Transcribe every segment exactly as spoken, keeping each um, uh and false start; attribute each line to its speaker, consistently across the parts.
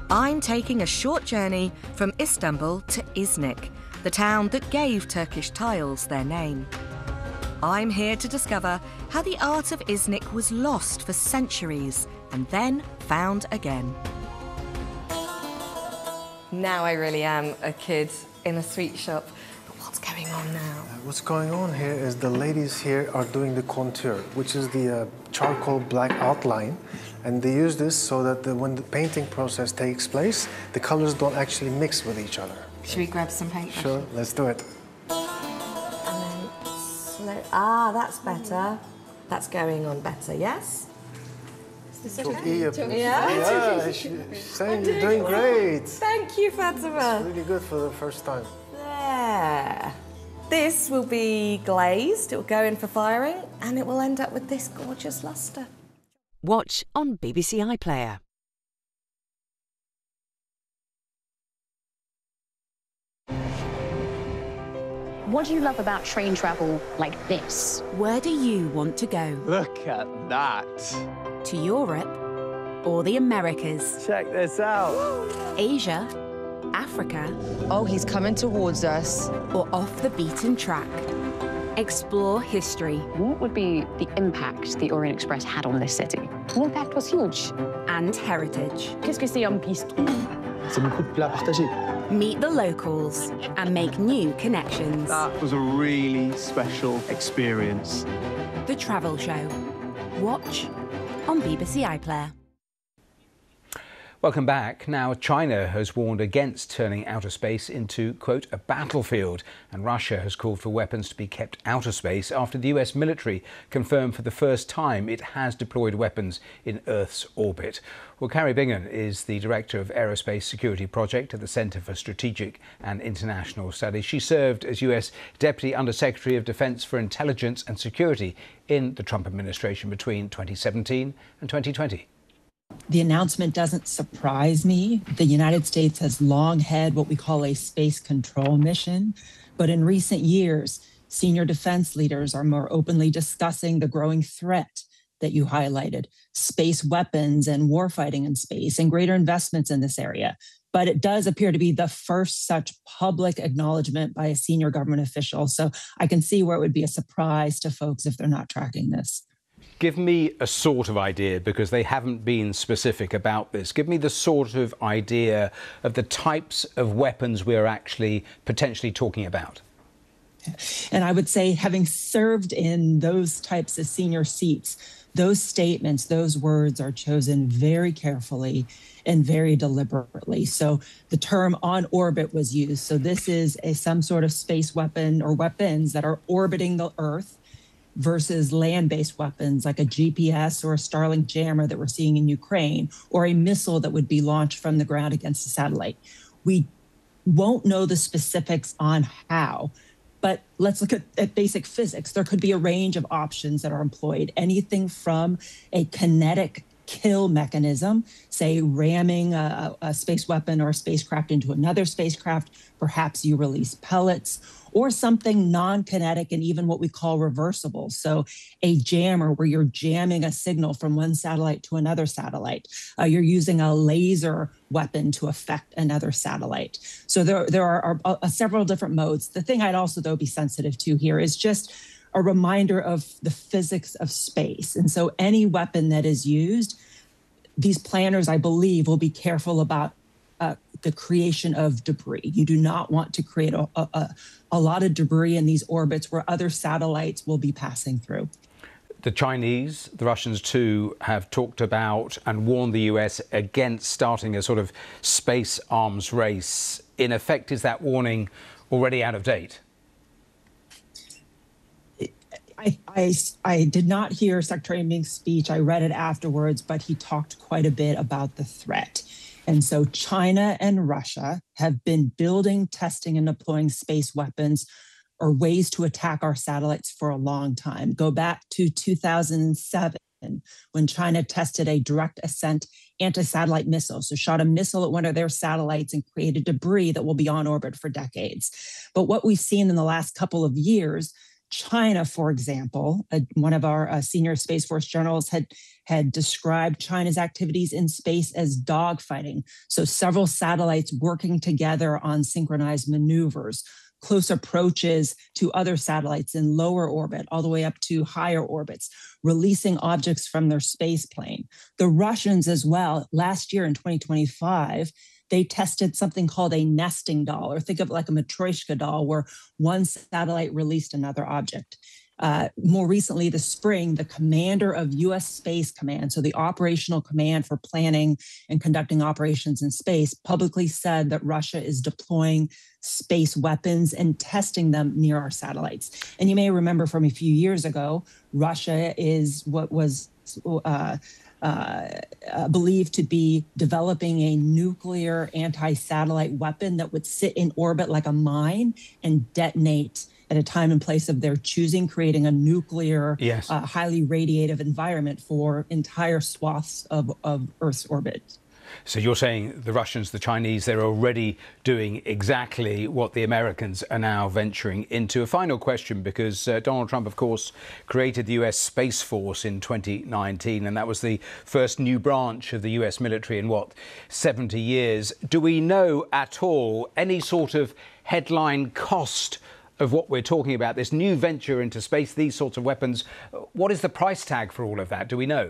Speaker 1: I'm taking a short journey from Istanbul to Iznik, the town that gave Turkish tiles their name. I'm here to discover how the art of Iznik was lost for centuries and then found again. Now I really am a kid in a sweet shop. But what's going on now?
Speaker 2: Uh, what's going on here is the ladies here are doing the contour, which is the uh, charcoal black outline. And they use this so that the, when the painting process takes place, the colors don't actually mix with each other.
Speaker 1: Should we grab some paint?
Speaker 2: Sure, let's do it.
Speaker 1: And then slow. Ah, that's better. That's going on better, yes? Is this okay?
Speaker 2: Yeah,
Speaker 1: Yeah?
Speaker 2: yeah, she, she's saying you're doing great.
Speaker 1: Thank you, Fatima.
Speaker 2: It's really good for the first time.
Speaker 1: There. This will be glazed, it will go in for firing, and it will end up with this gorgeous lustre.
Speaker 3: Watch on B B C iPlayer.
Speaker 4: What do you love about train travel like this?
Speaker 5: Where do you want to go?
Speaker 6: Look at that.
Speaker 5: To Europe or the Americas?
Speaker 6: Check this out.
Speaker 5: Asia? Africa?
Speaker 7: Oh, he's coming towards us.
Speaker 5: Or off the beaten track? Explore history.
Speaker 4: What would be the impact the Orient Express had on this city? The impact was huge.
Speaker 5: And heritage.
Speaker 4: Qu'est-ce que c'est un piston?
Speaker 6: C'est beaucoup de plats partagés.
Speaker 5: Meet the locals and make new connections.
Speaker 6: That was a really special experience.
Speaker 5: The Travel Show. Watch on B B C iPlayer.
Speaker 8: Welcome back. Now, China has warned against turning outer space into, quote, a battlefield, and Russia has called for weapons to be kept out of space after the U S military confirmed for the first time it has deployed weapons in Earth's orbit. Well, Carrie Bingham is the Director of Aerospace Security Project at the Centre for Strategic and International Studies. She served as U S Deputy Undersecretary of Defense for Intelligence and Security in the Trump administration between twenty seventeen and twenty twenty.
Speaker 9: The announcement doesn't surprise me. The United States has long had what we call a space control mission, but in recent years, senior defense leaders are more openly discussing the growing threat that you highlighted, space weapons and warfighting in space and greater investments in this area. But it does appear to be the first such public acknowledgement by a senior government official. So I can see where it would be a surprise to folks if they're not tracking this.
Speaker 8: Give me a sort of idea, because they haven't been specific about this. Give me the sort of idea of the types of weapons we're actually potentially talking about.
Speaker 9: And I would say, having served in those types of senior seats, those statements, those words are chosen very carefully and very deliberately. So the term on orbit was used. So this is a some sort of space weapon or weapons that are orbiting the Earth versus land-based weapons like a G P S or a Starlink jammer that we're seeing in Ukraine, or a missile that would be launched from the ground against a satellite. We won't know the specifics on how, but let's look at, at basic physics. There could be a range of options that are employed, anything from a kinetic kill mechanism, say ramming a, a space weapon or a spacecraft into another spacecraft, perhaps you release pellets, or something non-kinetic and even what we call reversible. So a jammer where you're jamming a signal from one satellite to another satellite. Uh, you're using a laser weapon to affect another satellite. So there, there are, are, are several different modes. The thing I'd also, though, be sensitive to here is just a reminder of the physics of space. And so any weapon that is used, these planners, I believe, will be careful about uh, the creation of debris. You do not want to create a, a, a lot of debris in these orbits where other satellites will be passing through.
Speaker 8: The Chinese, the Russians too, have talked about and warned the U S against starting a sort of space arms race. In effect, is that warning already out of date?
Speaker 9: I, I, I did not hear Secretary Ming's speech. I read it afterwards, but he talked quite a bit about the threat. And so China and Russia have been building, testing, and deploying space weapons or ways to attack our satellites for a long time. Go back to two thousand seven, when China tested a direct ascent anti-satellite missile. So shot a missile at one of their satellites and created debris that will be on orbit for decades. But what we've seen in the last couple of years, China, for example, uh, one of our uh, senior Space Force generals had, had described China's activities in space as dogfighting. So several satellites working together on synchronized maneuvers, close approaches to other satellites in lower orbit, all the way up to higher orbits, releasing objects from their space plane. The Russians as well, last year in twenty twenty-five, they tested something called a nesting doll, or think of it like a Matryoshka doll, where one satellite released another object. Uh, more recently, this spring, the commander of U S Space Command, so the operational command for planning and conducting operations in space, publicly said that Russia is deploying space weapons and testing them near our satellites. And you may remember from a few years ago, Russia is what was uh, uh, uh, believed to be developing a nuclear anti-satellite weapon that would sit in orbit like a mine and detonate at a time and place of their choosing, creating a nuclear,
Speaker 8: yes.
Speaker 9: uh, highly radiative environment for entire swaths of, of Earth's orbit.
Speaker 8: So you're saying the Russians, the Chinese, they're already doing exactly what the Americans are now venturing into. A final question, because uh, Donald Trump, of course, created the U S Space Force in twenty nineteen, and that was the first new branch of the U S military in, what, seventy years. Do we know at all any sort of headline cost of what we're talking about, this new venture into space, these sorts of weapons? What is the price tag for all of that? Do we know?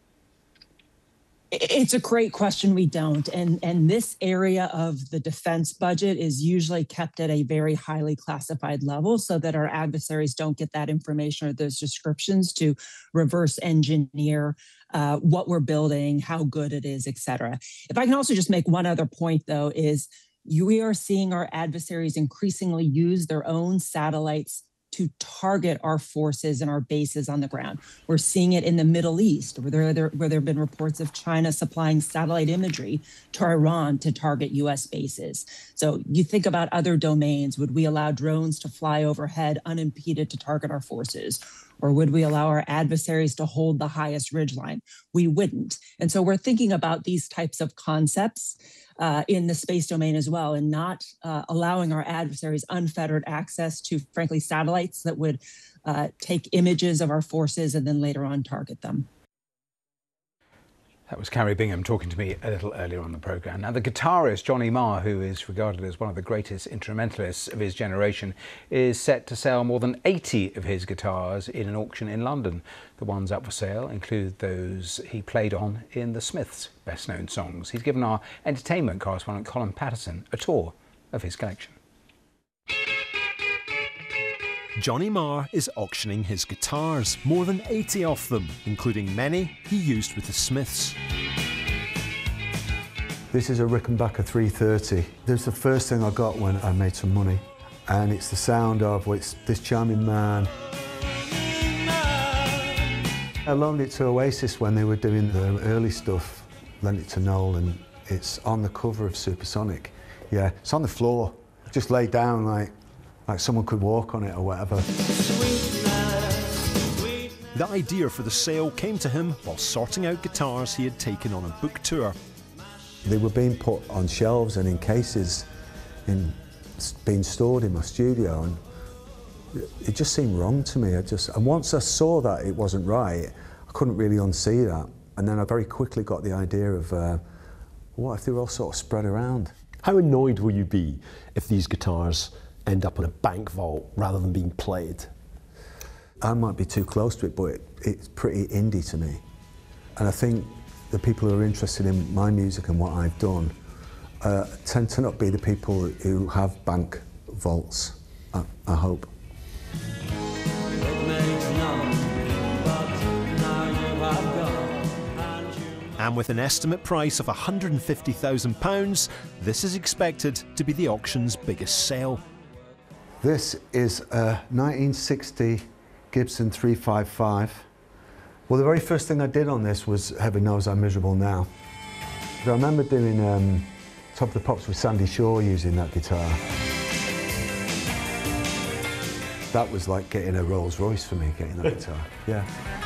Speaker 9: It's a great question. We don't. And, and this area of the defense budget is usually kept at a very highly classified level so that our adversaries don't get that information or those descriptions to reverse engineer uh, what we're building, how good it is, et cetera. If I can also just make one other point, though, is we are seeing our adversaries increasingly use their own satellites to target our forces and our bases on the ground. We're seeing it in the Middle East, where there, there, where there have been reports of China supplying satellite imagery to Iran to target U S bases. So you think about other domains. Would we allow drones to fly overhead unimpeded to target our forces? Or would we allow our adversaries to hold the highest ridgeline? We wouldn't. And so we're thinking about these types of concepts uh, in the space domain as well, and not uh, allowing our adversaries unfettered access to, frankly, satellites that would uh, take images of our forces and then later on target them.
Speaker 8: That was Carrie Bingham talking to me a little earlier on the programme. Now, the guitarist Johnny Marr, who is regarded as one of the greatest instrumentalists of his generation, is set to sell more than eighty of his guitars in an auction in London. The ones up for sale include those he played on in the Smiths' best-known songs. He's given our entertainment correspondent Colin Patterson a tour of his collection.
Speaker 10: Johnny Marr is auctioning his guitars, more than eighty of them, including many he used with the Smiths.
Speaker 11: This is a Rickenbacker three thirty. This was the first thing I got when I made some money, and it's the sound of well, it's this charming man. I loaned it to Oasis when they were doing the early stuff, lent it to Noel, and it's on the cover of Supersonic. Yeah, it's on the floor, just laid down like like someone could walk on it or whatever.
Speaker 10: The idea for the sale came to him while sorting out guitars he had taken on a book tour.
Speaker 11: They were being put on shelves and in cases, in being stored in my studio, and it just seemed wrong to me. I just, and once I saw that it wasn't right, I couldn't really unsee that. And then I very quickly got the idea of, uh, what if they were all sort of spread around?
Speaker 12: How annoyed will you be if these guitars end up in a bank vault rather than being played?
Speaker 11: I might be too close to it, but it, it's pretty indie to me. And I think the people who are interested in my music and what I've done uh, tend to not be the people who have bank vaults, I, I hope.
Speaker 10: And with an estimate price of one hundred and fifty thousand pounds, this is expected to be the auction's biggest sale.
Speaker 11: This is a nineteen sixty Gibson three fifty-five. Well, the very first thing I did on this was Heaven Knows I'm Miserable Now. I remember doing um, Top of the Pops with Sandy Shaw using that guitar. That was like getting a Rolls Royce for me, getting that guitar, yeah.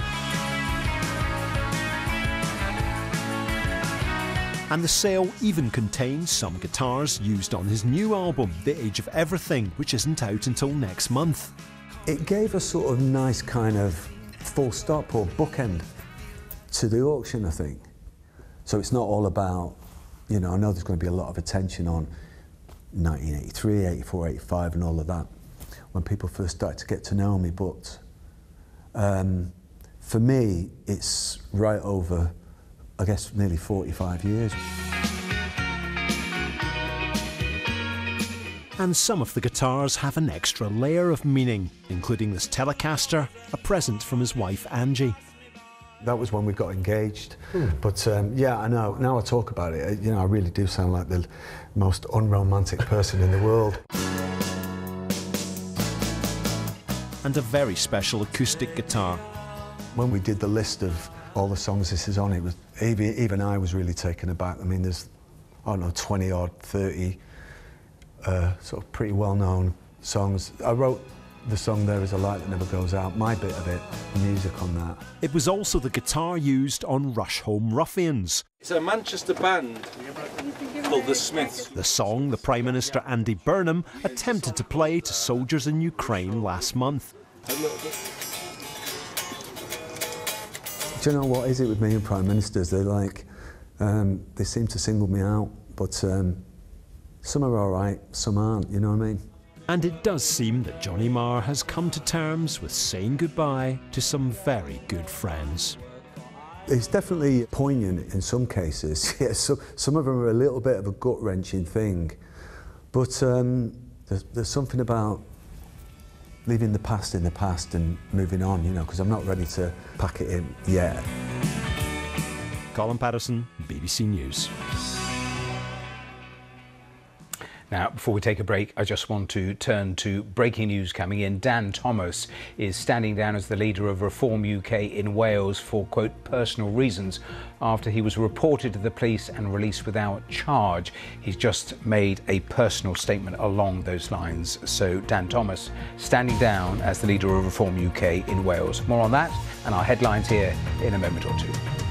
Speaker 10: And the sale even contains some guitars used on his new album, The Age of Everything, which isn't out until next month.
Speaker 11: it gave a sort of nice kind of full stop or bookend to the auction, I think. So it's not all about, you know, I know there's going to be a lot of attention on nineteen eighty-three, eighty-four, eighty-five and all of that when people first started to get to know me, but um, for me, it's right over, I guess, nearly forty-five years.
Speaker 10: And some of the guitars have an extra layer of meaning, including this Telecaster, a present from his wife Angie.
Speaker 11: That was when we got engaged. Mm. But um, yeah, I know, now I talk about it, you know, I really do sound like the most unromantic person in the world.
Speaker 10: And a very special acoustic guitar.
Speaker 11: When we did the list of all the songs this is on, it was, even, even I was really taken aback. I mean, there's, I don't know, twenty or thirty uh, sort of pretty well-known songs. I wrote the song There Is a Light That Never Goes Out, my bit of it, the music on that.
Speaker 10: It was also the guitar used on Rush Home Ruffians.
Speaker 13: It's a Manchester band called The Smiths.
Speaker 10: The song the Prime Minister Andy Burnham attempted to play to soldiers in Ukraine last month.
Speaker 11: Do you know what is it with me and Prime Ministers? They're like, um, they seem to single me out, but um, some are all right, some aren't, you know what I mean?
Speaker 10: And it does seem that Johnny Marr has come to terms with saying goodbye to some very good friends.
Speaker 11: It's definitely poignant in some cases. Yeah, so, some of them are a little bit of a gut-wrenching thing, but um, there's, there's something about leaving the past in the past and moving on, you know, because I'm not ready to pack it in yet.
Speaker 10: Colin Patterson, B B C News.
Speaker 8: Now, before we take a break, I just want to turn to breaking news coming in. Dan Thomas is standing down as the leader of Reform U K in Wales for, quote, personal reasons after he was reported to the police and released without charge. He's just made a personal statement along those lines. So Dan Thomas standing down as the leader of Reform U K in Wales. More on that and our headlines here in a moment or two.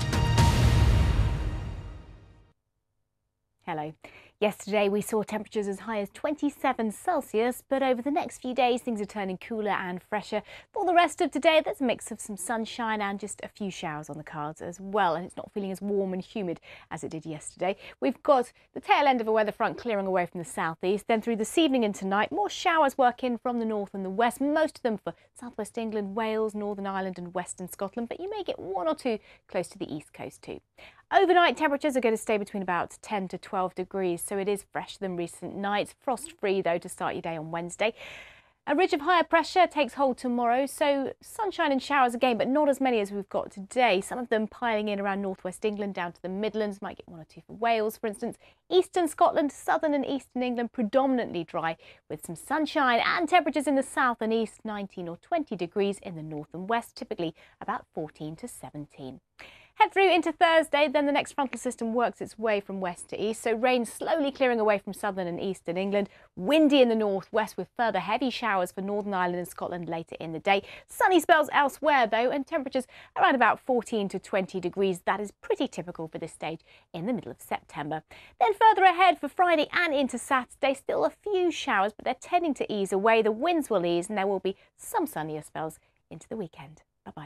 Speaker 14: Hello. Yesterday we saw temperatures as high as twenty-seven Celsius, but over the next few days things are turning cooler and fresher. For the rest of today there's a mix of some sunshine and just a few showers on the cards as well, and it's not feeling as warm and humid as it did yesterday. We've got the tail end of a weather front clearing away from the southeast, then through this evening and tonight more showers work in from the north and the west, most of them for southwest England, Wales, Northern Ireland and western Scotland, but you may get one or two close to the east coast too. Overnight temperatures are going to stay between about ten to twelve degrees, so it is fresher than recent nights. Frost-free though to start your day on Wednesday. A ridge of higher pressure takes hold tomorrow, so sunshine and showers again, but not as many as we've got today. Some of them piling in around northwest England down to the Midlands. Might get one or two for Wales, for instance. Eastern Scotland, southern and eastern England predominantly dry with some sunshine, and temperatures in the south and east nineteen or twenty degrees, in the north and west typically about fourteen to seventeen. Head through into Thursday, then the next frontal system works its way from west to east, so rain slowly clearing away from southern and eastern England. Windy in the northwest with further heavy showers for Northern Ireland and Scotland later in the day. Sunny spells elsewhere though, and temperatures around about fourteen to twenty degrees. That is pretty typical for this stage in the middle of September. Then further ahead for Friday and into Saturday, still a few showers, but they're tending to ease away. The winds will ease and there will be some sunnier spells into the weekend. Bye-bye.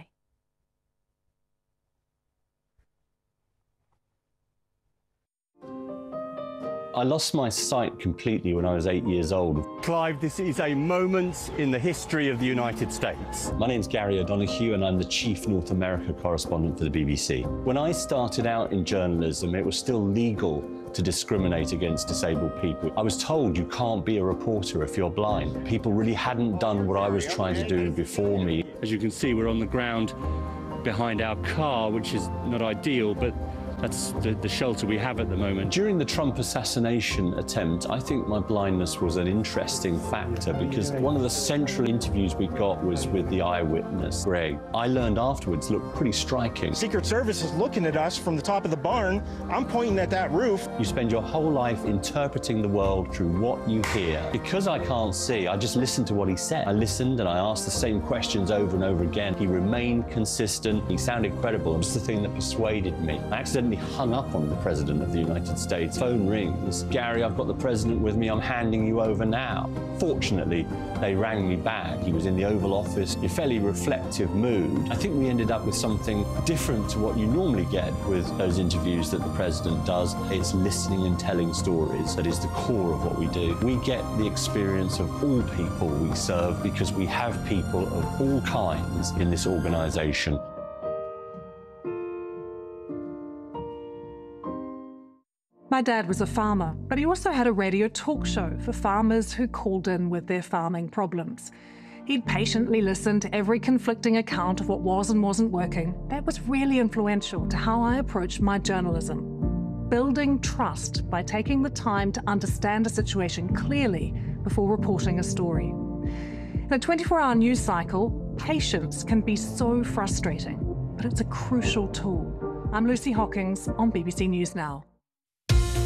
Speaker 15: I lost my sight completely when I was eight years old.
Speaker 16: Clive, this is a moment in the history of the United States.
Speaker 15: My name's Gary O'Donoghue and I'm the Chief North America Correspondent for the B B C. When I started out in journalism, it was still legal to discriminate against disabled people. I was told you can't be a reporter if you're blind. People really hadn't done what I was trying to do before me.
Speaker 16: As you can see, we're on the ground behind our car, which is not ideal, but that's the, the shelter we have at the moment.
Speaker 15: During the Trump assassination attempt, I think my blindness was an interesting factor because one of the central interviews we got was with the eyewitness, Greg. I learned afterwards looked pretty striking.
Speaker 17: Secret Service is looking at us from the top of the barn. I'm pointing at that roof.
Speaker 15: You spend your whole life interpreting the world through what you hear. Because I can't see, I just listened to what he said. I listened and I asked the same questions over and over again. He remained consistent. He sounded credible. It was the thing that persuaded me. I accidentally accidentally hung up on the President of the United States. Phone rings. Gary, I've got the President with me. I'm handing you over now. Fortunately, they rang me back. He was in the Oval Office, in a fairly reflective mood. I think we ended up with something different to what you normally get with those interviews that the President does. It's listening and telling stories. That is the core of what we do. We get the experience of all people we serve because we have people of all kinds in this organisation.
Speaker 18: My dad was a farmer, but he also had a radio talk show for farmers who called in with their farming problems. He'd patiently listen to every conflicting account of what was and wasn't working. That was really influential to how I approached my journalism. Building trust by taking the time to understand a situation clearly before reporting a story. In a twenty-four hour news cycle, patience can be so frustrating, but it's a crucial tool. I'm Lucy Hockings on B B C News Now.